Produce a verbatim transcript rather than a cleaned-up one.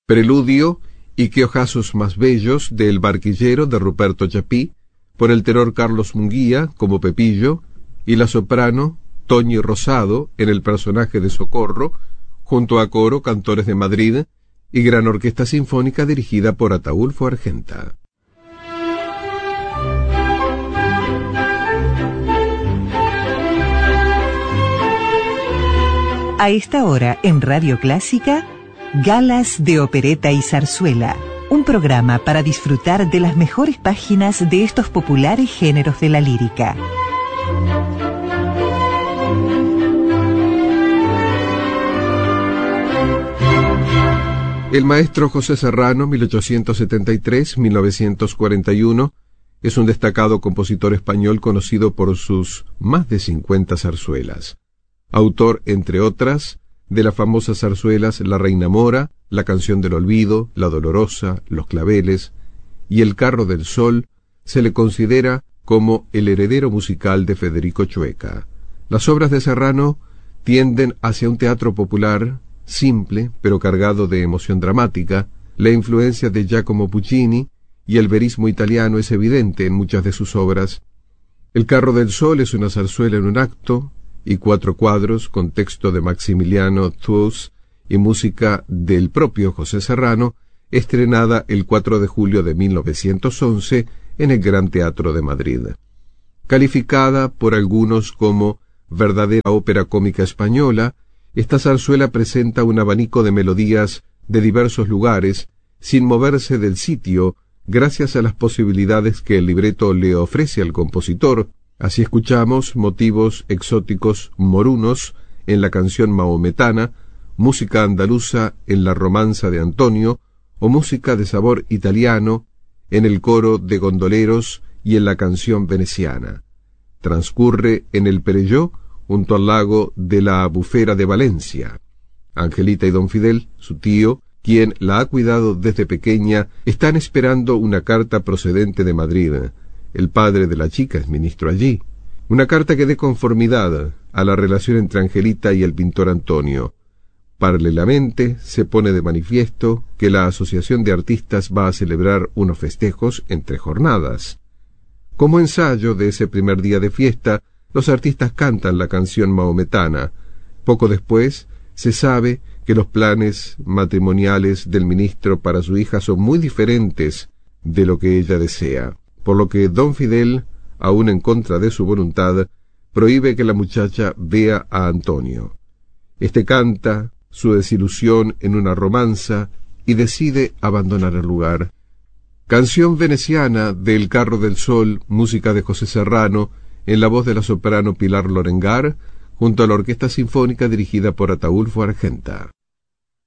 Preludio y Qué ojazos más bellos de El barquillero de Ruperto Chapí, por el tenor Carlos Munguía como Pepillo, y la soprano Toñi Rosado en el personaje de Socorro, junto a coro Cantores de Madrid y gran orquesta sinfónica dirigida por Ataúlfo Argenta. A esta hora en Radio Clásica, Galas de Opereta y Zarzuela, un programa para disfrutar de las mejores páginas de estos populares géneros de la lírica. El maestro José Serrano, mil ochocientos setenta y tres a mil novecientos cuarenta y uno, es un destacado compositor español conocido por sus más de cincuenta zarzuelas. Autor, entre otras, de las famosas zarzuelas La Reina Mora, La Canción del Olvido, La Dolorosa, Los Claveles y El Carro del Sol, se le considera como el heredero musical de Federico Chueca. Las obras de Serrano tienden hacia un teatro popular, simple, pero cargado de emoción dramática. La influencia de Giacomo Puccini y el verismo italiano es evidente en muchas de sus obras. El Carro del Sol es una zarzuela en un acto y cuatro cuadros con texto de Maximiliano Thues y música del propio José Serrano, estrenada el cuatro de julio de mil novecientos once en el Gran Teatro de Madrid. Calificada por algunos como verdadera ópera cómica española, esta zarzuela presenta un abanico de melodías de diversos lugares, sin moverse del sitio, gracias a las posibilidades que el libreto le ofrece al compositor. Así escuchamos motivos exóticos morunos en la canción mahometana, música andaluza en la romanza de Antonio, o música de sabor italiano en el coro de gondoleros y en la canción veneciana. Transcurre en el Perelló, junto al lago de la Bufera de Valencia. Angelita y don Fidel, su tío, quien la ha cuidado desde pequeña, están esperando una carta procedente de Madrid. El padre de la chica es ministro allí. Una carta que dé conformidad a la relación entre Angelita y el pintor Antonio. Paralelamente, se pone de manifiesto que la Asociación de Artistas va a celebrar unos festejos entre jornadas. Como ensayo de ese primer día de fiesta, los artistas cantan la canción mahometana. Poco después, se sabe que los planes matrimoniales del ministro para su hija son muy diferentes de lo que ella desea, por lo que don Fidel, aun en contra de su voluntad, prohíbe que la muchacha vea a Antonio. Este canta su desilusión en una romanza y decide abandonar el lugar. Canción veneciana de El Carro del Sol, música de José Serrano, en la voz de la soprano Pilar Lorengar, junto a la orquesta sinfónica dirigida por Ataúlfo Argenta.